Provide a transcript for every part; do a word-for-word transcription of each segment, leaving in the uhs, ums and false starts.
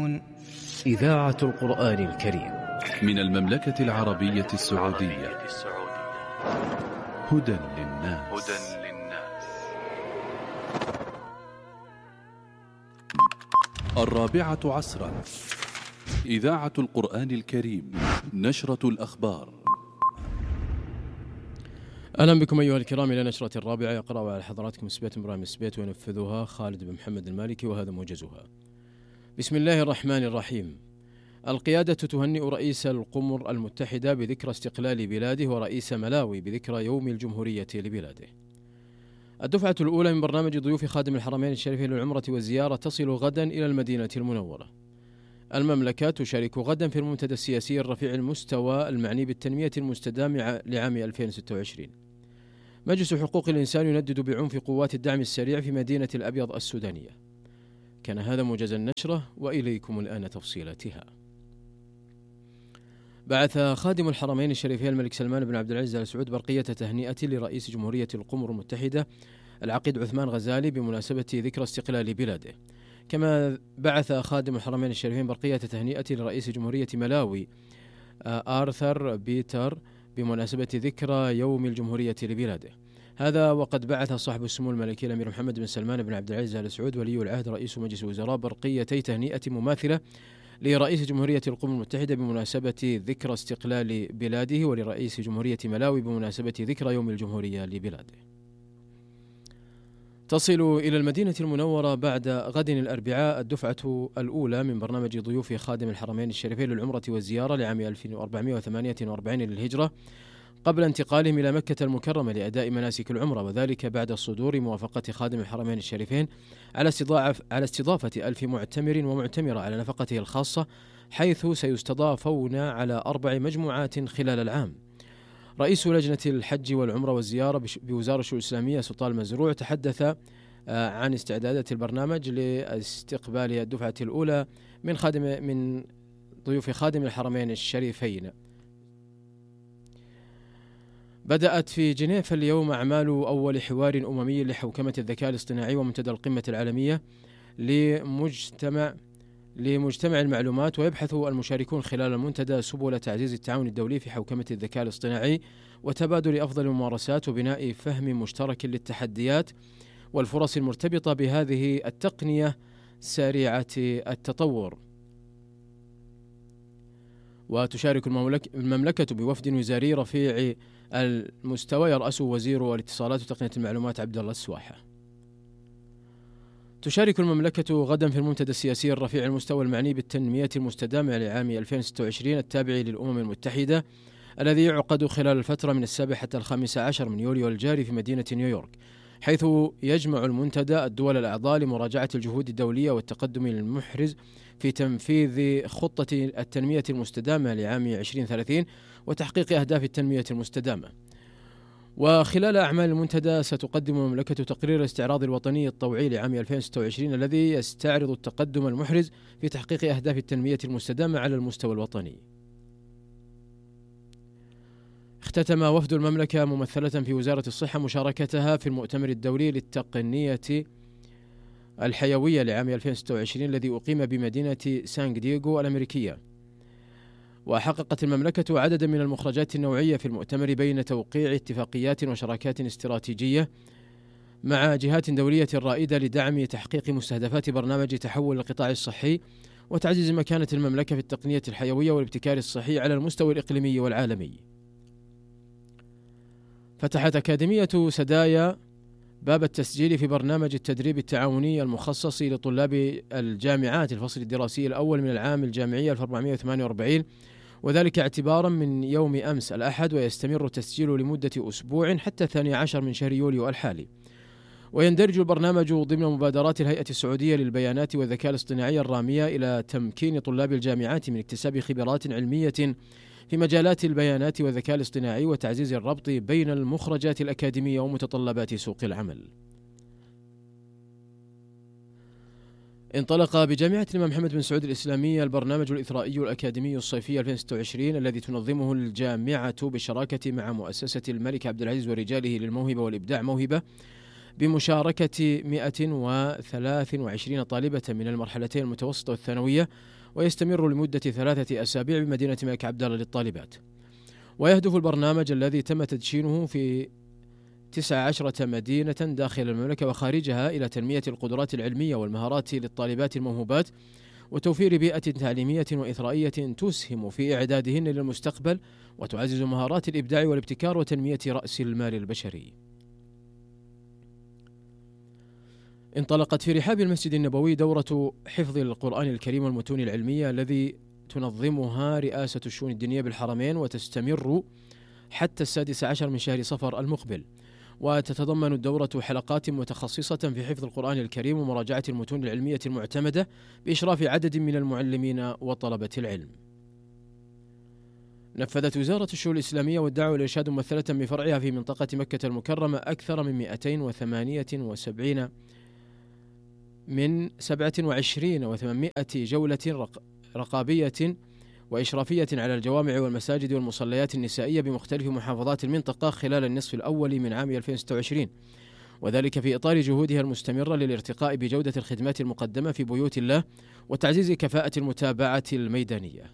يستمعون إذاعة القرآن الكريم من المملكة العربية السعودية. هدى للناس. الرابعة عصرا. إذاعة القرآن الكريم، نشرة الأخبار. أهلا بكم أيها الكرام إلى نشرة الرابعة، يقرأ على حضراتكم سبيت إبراهيم السبيت وينفذها خالد بن محمد المالكي، وهذا موجزها. بسم الله الرحمن الرحيم. القيادة تهنئ رئيس القمر المتحدة بذكرى استقلال بلاده ورئيس ملاوي بذكرى يوم الجمهورية لبلاده. الدفعة الأولى من برنامج ضيوف خادم الحرمين الشريفين للعمرة والزيارة تصل غدا إلى المدينة المنورة. المملكة تشارك غدا في المنتدى السياسي الرفيع المستوى المعني بالتنمية المستدامة لعام ألفين وستة وعشرين. مجلس حقوق الإنسان يندد بعنف قوات الدعم السريع في مدينة الأبيض السودانية. كان هذا موجز النشرة، وإليكم الآن تفصيلاتها. بعث خادم الحرمين الشريفين الملك سلمان بن عبد العزيز آل سعود برقية تهنئة لرئيس جمهورية القمر المتحدة العقيد عثمان غزالي بمناسبة ذكرى استقلال بلاده. كما بعث خادم الحرمين الشريفين برقية تهنئة لرئيس جمهورية ملاوي آرثر بيتر بمناسبة ذكرى يوم الجمهورية لبلاده. هذا وقد بعث صاحب السمو الملكي الأمير محمد بن سلمان بن عبد العزيز آل سعود ولي العهد رئيس مجلس الوزراء برقيتي تهنئة مماثلة لرئيس جمهورية القمر المتحدة بمناسبة ذكرى استقلال بلاده، ولرئيس جمهورية ملاوي بمناسبة ذكرى يوم الجمهورية لبلاده. تصل إلى المدينة المنورة بعد غد الأربعاء الدفعة الأولى من برنامج ضيوف خادم الحرمين الشريفين للعمرة والزيارة لعام ألف وأربعمائة وثمانية وأربعين للهجرة، قبل انتقالهم إلى مكة المكرمة لأداء مناسك العمرة، وذلك بعد صدور موافقة خادم الحرمين الشريفين على على استضافة ألف معتمر ومعتمرة على نفقته الخاصة، حيث سيستضافون على أربع مجموعات خلال العام. رئيس لجنة الحج والعمرة والزيارة بوزارة الشؤون الإسلامية سلطان المزروع تحدث عن استعدادات البرنامج لاستقبال الدفعة الأولى من خادم من ضيوف خادم الحرمين الشريفين. بدأت في جنيف اليوم أعمال أول حوار أممي لحوكمة الذكاء الاصطناعي ومنتدى القمة العالمية لمجتمع لمجتمع المعلومات، ويبحث المشاركون خلال المنتدى سبل تعزيز التعاون الدولي في حوكمة الذكاء الاصطناعي وتبادل أفضل الممارسات وبناء فهم مشترك للتحديات والفرص المرتبطة بهذه التقنية سريعة التطور. وتشارك المملكة بوفد وزاري رفيع المستوى يرأسه وزير الاتصالات وتقنية المعلومات عبد الله السواحة. تشارك المملكة غدا في المنتدى السياسي الرفيع المستوى المعني بالتنمية المستدامة لعام ألفين وستة وعشرين التابع للأمم المتحدة، الذي يعقد خلال الفترة من السابع حتى الخامس عشر من يوليو الجاري في مدينة نيويورك، حيث يجمع المنتدى الدول الأعضاء لمراجعة الجهود الدولية والتقدم المحرز في تنفيذ خطة التنمية المستدامة لعام ألفين وثلاثين وتحقيق أهداف التنمية المستدامة. وخلال أعمال المنتدى ستقدم المملكة تقرير الاستعراض الوطني الطوعي لعام ألفين وستة وعشرين الذي يستعرض التقدم المحرز في تحقيق أهداف التنمية المستدامة على المستوى الوطني. اختتم وفد المملكة ممثلة في وزارة الصحة مشاركتها في المؤتمر الدولي للتقنية الحيوية لعام ألفين وستة وعشرين الذي أقيم بمدينة سان دييغو الأمريكية. وحققت المملكة عددا من المخرجات النوعية في المؤتمر بين توقيع اتفاقيات وشراكات استراتيجية مع جهات دولية رائدة لدعم تحقيق مستهدفات برنامج تحول القطاع الصحي وتعزيز مكانة المملكة في التقنية الحيوية والابتكار الصحي على المستوى الإقليمي والعالمي. فتحت أكاديمية سدايا باب التسجيل في برنامج التدريب التعاوني المخصص لطلاب الجامعات الفصل الدراسي الأول من العام الجامعي ألف وأربعمائة وثمانية وأربعين، وذلك اعتبارا من يوم أمس الأحد، ويستمر التسجيل لمدة أسبوع حتى الثاني عشر من شهر يوليو الحالي. ويندرج البرنامج ضمن مبادرات الهيئة السعودية للبيانات والذكاء الاصطناعي الرامية إلى تمكين طلاب الجامعات من اكتساب خبرات علمية في مجالات البيانات والذكاء الاصطناعي وتعزيز الربط بين المخرجات الأكاديمية ومتطلبات سوق العمل. انطلق بجامعة الإمام محمد بن سعود الإسلامية البرنامج الإثرائي الأكاديمي الصيفي ألفين وستة وعشرين الذي تنظمه الجامعة بالشراكة مع مؤسسة الملك عبد العزيز ورجاله للموهبة والإبداع موهبة، بمشاركة مئة وثلاث وعشرين طالبة من المرحلتين المتوسطة والثانوية، ويستمر لمدة ثلاثة أسابيع بمدينة الملك عبدالله للطالبات. ويهدف البرنامج الذي تم تدشينه في تسع عشرة مدينة داخل المملكة وخارجها إلى تنمية القدرات العلمية والمهارات للطالبات الموهوبات، وتوفير بيئة تعليمية وإثرائية تسهم في إعدادهن للمستقبل، وتعزز مهارات الإبداع والابتكار وتنمية رأس المال البشري. انطلقت في رحاب المسجد النبوي دورة حفظ القرآن الكريم والمتون العلمية الذي تنظمها رئاسة الشؤون الدينية بالحرمين، وتستمر حتى السادس عشر من شهر صفر المقبل. وتتضمن الدورة حلقات متخصصة في حفظ القرآن الكريم ومراجعة المتون العلمية المعتمدة بإشراف عدد من المعلمين وطلبة العلم. نفذت وزارة الشؤون الإسلامية والدعوة والإرشاد ممثلة بفرعها في منطقة مكة المكرمة أكثر من مئتين وثمانية وسبعين من سبعة وعشرين وثمانمائة جولة رقابية وإشرافية على الجوامع والمساجد والمصليات النسائية بمختلف محافظات المنطقة خلال النصف الأول من عام ألفين وستة وعشرين، وذلك في إطار جهودها المستمرة للارتقاء بجودة الخدمات المقدمة في بيوت الله وتعزيز كفاءة المتابعة الميدانية.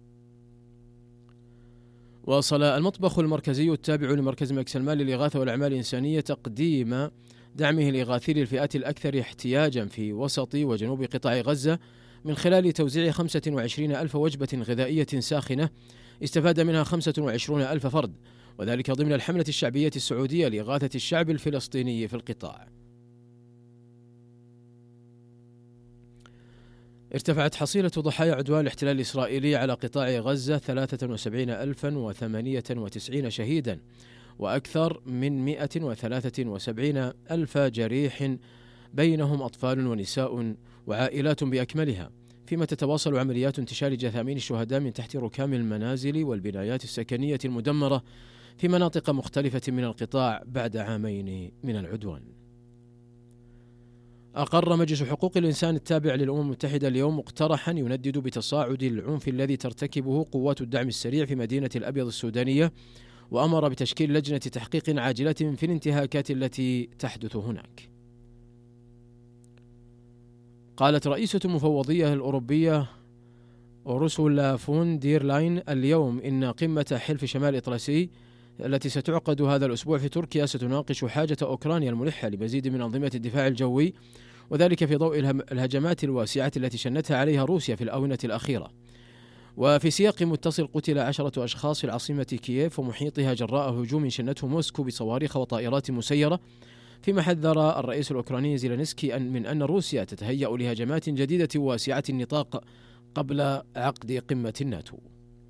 واصل المطبخ المركزي التابع لمركز الملك سلمان للإغاثة والأعمال الإنسانية تقديم دعمه الإغاثي للفئات الأكثر احتياجا في وسط وجنوب قطاع غزة من خلال توزيع خمسة وعشرين ألف وجبة غذائية ساخنة استفاد منها خمسة وعشرين ألف فرد، وذلك ضمن الحملة الشعبية السعودية لإغاثة الشعب الفلسطيني في القطاع. ارتفعت حصيلة ضحايا عدوان الاحتلال الإسرائيلي على قطاع غزة ثلاثة وسبعين ألفا وثمانية وتسعين شهيدا وأكثر من مئة وثلاثة وسبعين ألف جريح، بينهم أطفال ونساء وعائلات بأكملها، فيما تتواصل عمليات انتشال جثامين الشهداء من تحت ركام المنازل والبنايات السكنية المدمرة في مناطق مختلفة من القطاع بعد عامين من العدوان. أقر مجلس حقوق الإنسان التابع للأمم المتحدة اليوم مقترحا يندد بتصاعد العنف الذي ترتكبه قوات الدعم السريع في مدينة الأبيض السودانية، وأمر بتشكيل لجنة تحقيق عاجلة في الانتهاكات التي تحدث هناك. قالت رئيسة المفوضية الأوروبية أورسولا فون دير لاين اليوم إن قمة حلف شمال إطلسي التي ستعقد هذا الأسبوع في تركيا ستناقش حاجة أوكرانيا الملحة لمزيد من أنظمة الدفاع الجوي، وذلك في ضوء الهجمات الواسعة التي شنتها عليها روسيا في الآونة الأخيرة. وفي سياق متصل قتل عشرة أشخاص في العاصمة كييف ومحيطها جراء هجوم شنته موسكو بصواريخ وطائرات مسيرة، فيما حذر الرئيس الأوكراني زيلينسكي من أن روسيا تتهيأ لهجمات جديدة واسعة النطاق قبل عقد قمة الناتو.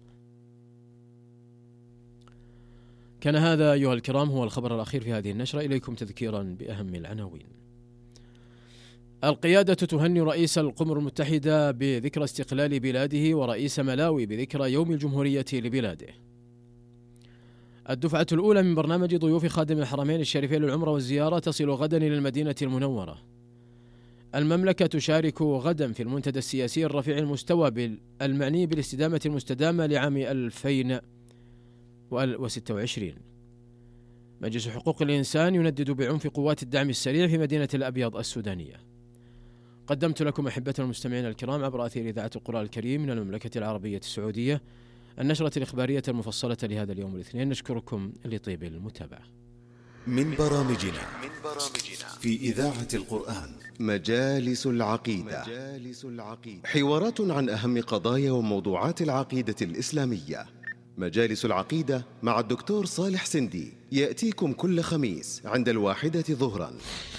كان هذا أيها الكرام هو الخبر الأخير في هذه النشرة، إليكم تذكيرا بأهم العناوين. القيادة تهني رئيس الأمم المتحدة بذكرى استقلال بلاده ورئيس ملاوي بذكرى يوم الجمهورية لبلاده. الدفعة الأولى من برنامج ضيوف خادم الحرمين الشريفين للعمرة والزيارة تصل غدا إلى المدينة المنورة. المملكة تشارك غدا في المنتدى السياسي الرفيع المستوى المعني بالاستدامة المستدامة لعام ألفين وستة وعشرين. مجلس حقوق الإنسان يندد بعنف قوات الدعم السريع في مدينة الأبيض السودانية. قدمت لكم أحبتنا المستمعين الكرام عبر أثير إذاعة القرآن الكريم من المملكة العربية السعودية النشرة الإخبارية المفصلة لهذا اليوم الاثنين. نشكركم لطيب المتابعة. من برامجنا في إذاعة القرآن مجالس العقيدة، حوارات عن أهم قضايا وموضوعات العقيدة الإسلامية. مجالس العقيدة مع الدكتور صالح سندي يأتيكم كل خميس عند الواحدة ظهرا.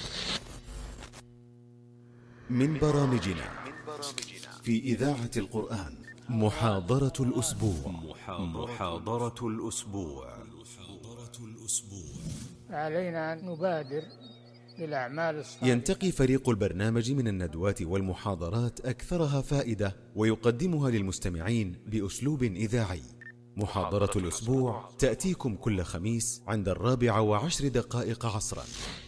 من برامجنا في إذاعة القرآن محاضرة الأسبوع. محاضرة الأسبوع. علينا أن نبادر بالأعمال الصالحة. ينتقي فريق البرنامج من الندوات والمحاضرات أكثرها فائدة ويقدمها للمستمعين بأسلوب إذاعي. محاضرة الأسبوع تأتيكم كل خميس عند الرابعة وعشر دقائق عصرا.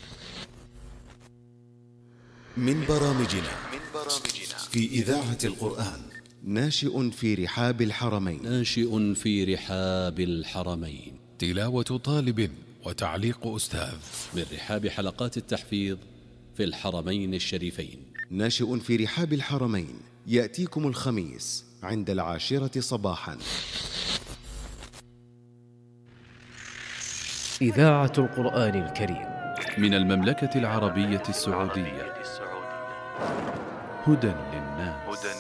من برامجنا في إذاعة القرآن ناشئ في رحاب الحرمين. ناشئ في رحاب الحرمين. تلاوة طالب وتعليق أستاذ من رحاب حلقات التحفيظ في الحرمين الشريفين. ناشئ في رحاب الحرمين يأتيكم الخميس عند العاشرة صباحا. إذاعة القرآن الكريم من المملكة العربية السعودية. هدى للناس.